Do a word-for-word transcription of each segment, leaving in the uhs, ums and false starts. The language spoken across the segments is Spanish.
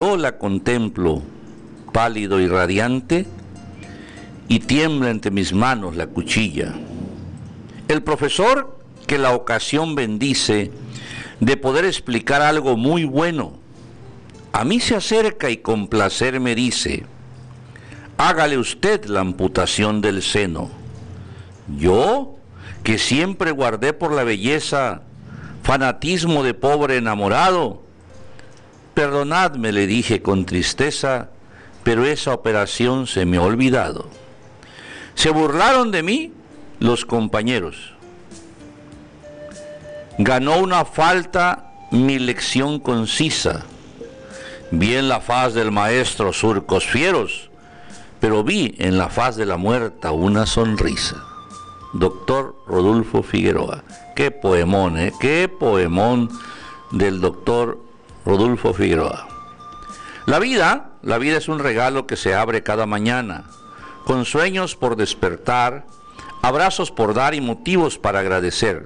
yo la contemplo, pálido y radiante, y tiembla entre mis manos la cuchilla. El profesor que la ocasión bendice de poder explicar algo muy bueno, a mí se acerca y con placer me dice: hágale usted la amputación del seno. Yo, que siempre guardé por la belleza fanatismo de pobre enamorado, perdonadme, le dije con tristeza, pero esa operación se me ha olvidado. Se burlaron de mí los compañeros. Ganó una falta mi lección concisa. Vi en la faz del maestro surcos fieros, pero vi en la faz de la muerta una sonrisa. Doctor Rodulfo Figueroa. Qué poemón, ¿eh? Qué poemón del doctor Rodulfo Figueroa. La vida, la vida es un regalo que se abre cada mañana, con sueños por despertar, abrazos por dar y motivos para agradecer.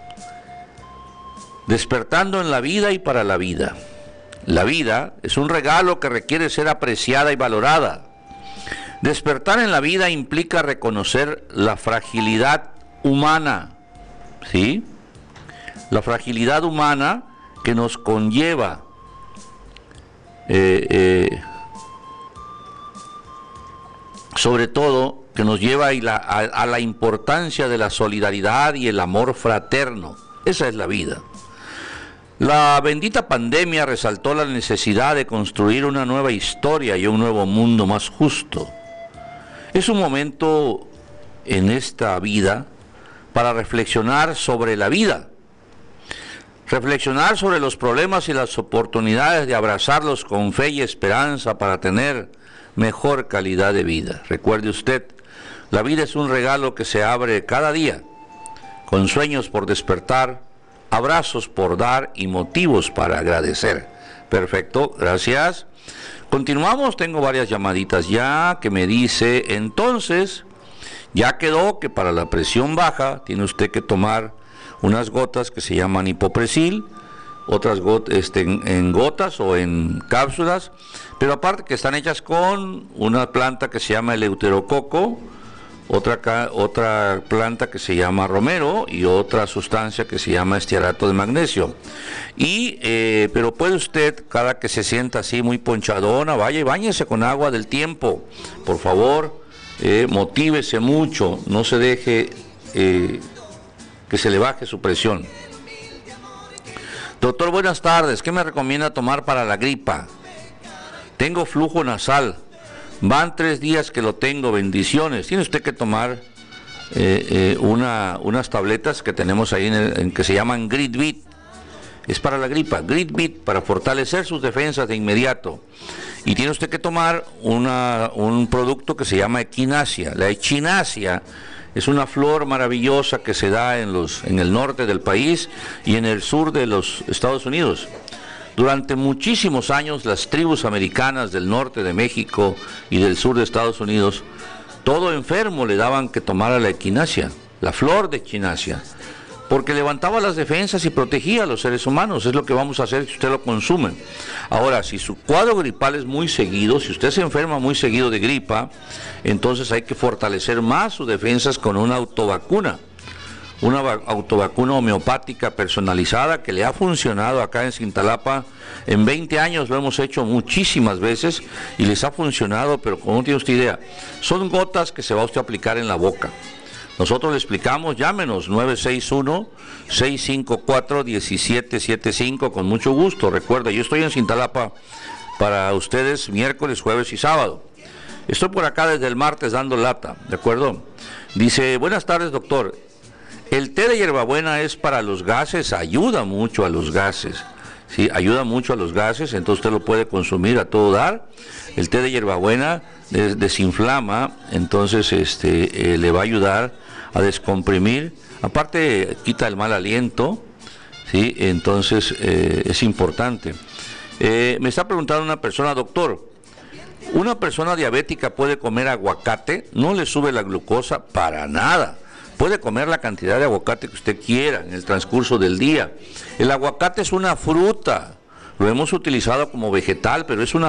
Despertando en la vida y para la vida. La vida es un regalo que requiere ser apreciada y valorada. Despertar en la vida implica reconocer la fragilidad humana, ¿sí? La fragilidad humana que nos conlleva eh, eh, sobre todo que nos lleva a la, a, a la importancia de la solidaridad y el amor fraterno. Esa es la vida. La bendita pandemia resaltó la necesidad de construir una nueva historia y un nuevo mundo más justo. Es un momento en esta vida para reflexionar sobre la vida, reflexionar sobre los problemas y las oportunidades de abrazarlos con fe y esperanza para tener mejor calidad de vida. Recuerde usted, la vida es un regalo que se abre cada día, con sueños por despertar, abrazos por dar y motivos para agradecer. Perfecto, gracias. Continuamos, tengo varias llamaditas ya que me dice, entonces, ya quedó que para la presión baja tiene usted que tomar unas gotas que se llaman hipopresil, otras gotas este, en, en gotas o en cápsulas, pero aparte que están hechas con una planta que se llama eleuterococo, otra, otra planta que se llama romero y otra sustancia que se llama estearato de magnesio. Y, eh, pero puede usted, cada que se sienta así muy ponchadona, vaya y báñese con agua del tiempo, por favor, eh, motívese mucho, no se deje eh, que se le baje su presión. Doctor, buenas tardes, ¿qué me recomienda tomar para la gripa? Tengo flujo nasal. Van tres días que lo tengo, bendiciones. Tiene usted que tomar eh, eh, una, unas tabletas que tenemos ahí en, el, en que se llaman Grit-Bit. Es para la gripa, Grit-Bit, para fortalecer sus defensas de inmediato. Y tiene usted que tomar una, un producto que se llama equinacia. La echinacia es una flor maravillosa que se da en, los, en el norte del país y en el sur de los Estados Unidos. Durante muchísimos años las tribus americanas del norte de México y del sur de Estados Unidos, todo enfermo le daban que tomara la equinacia, la flor de equinacia, porque levantaba las defensas y protegía a los seres humanos. Es lo que vamos a hacer si usted lo consume. Ahora, si su cuadro gripal es muy seguido, si usted se enferma muy seguido de gripa, entonces hay que fortalecer más sus defensas con una autovacuna. Una autovacuna homeopática personalizada que le ha funcionado acá en Cintalapa. En veinte años lo hemos hecho muchísimas veces y les ha funcionado, pero como no tiene usted idea, son gotas que se va usted a aplicar en la boca. Nosotros le explicamos, llámenos nueve seis uno, seis cinco cuatro, uno siete siete cinco, con mucho gusto. Recuerda, yo estoy en Cintalapa para ustedes miércoles, jueves y sábado. Estoy por acá desde el martes dando lata, ¿de acuerdo? Dice, buenas tardes, doctor. El té de hierbabuena es para los gases, ayuda mucho a los gases, ¿sí? Ayuda mucho a los gases, entonces usted lo puede consumir a todo dar. El té de hierbabuena des desinflama, entonces este, eh, le va a ayudar a descomprimir, aparte quita el mal aliento, ¿sí? Entonces eh, es importante. Eh, me está preguntando una persona, doctor, ¿una persona diabética puede comer aguacate? No le sube la glucosa para nada. Puede comer la cantidad de aguacate que usted quiera en el transcurso del día. El aguacate es una fruta, lo hemos utilizado como vegetal, pero es una